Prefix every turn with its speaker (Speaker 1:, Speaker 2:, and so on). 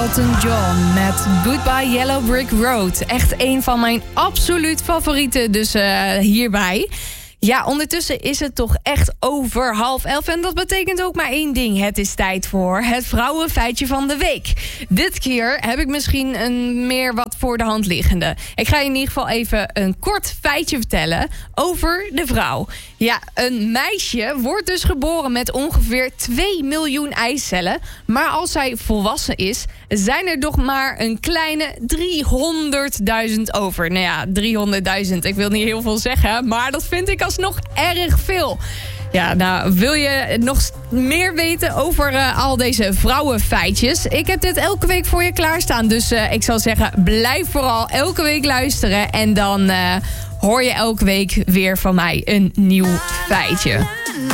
Speaker 1: Elton John met Goodbye Yellow Brick Road. Echt een van mijn absoluut favorieten, dus hierbij. Ja, ondertussen is het toch echt over 10:30. En dat betekent ook maar één ding. Het is tijd voor het vrouwenfeitje van de week. Dit keer heb ik misschien een meer wat voor de hand liggende. Ik ga je in ieder geval even een kort feitje vertellen over de vrouw. Ja, een meisje wordt dus geboren met ongeveer 2 miljoen eicellen. Maar als zij volwassen is, zijn er nog maar een kleine 300.000 over. Nou ja, 300.000. Ik wil niet heel veel zeggen, maar dat vind ik alsnog erg veel. Ja, nou, wil je nog meer weten over al deze vrouwenfeitjes? Ik heb dit elke week voor je klaarstaan. Dus ik zal zeggen, blijf vooral elke week luisteren. En dan hoor je elke week weer van mij een nieuw feitje.